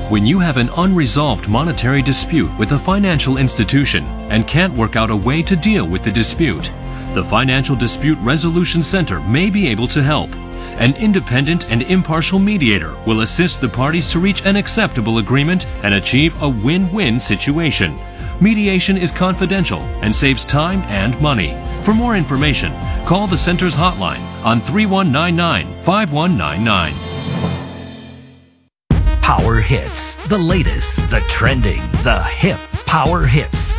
When you have an unresolved monetary dispute with a financial institution and can't work out a way to deal with the dispute, the Financial Dispute Resolution Center may be able to help. An independent and impartial mediator will assist the parties to reach an acceptable agreement and achieve a win-win situation. Mediation is confidential and saves time and money. For more information, call the Center's hotline on 3199-5199. Power Hits. The latest, the trending, the hip Power Hits.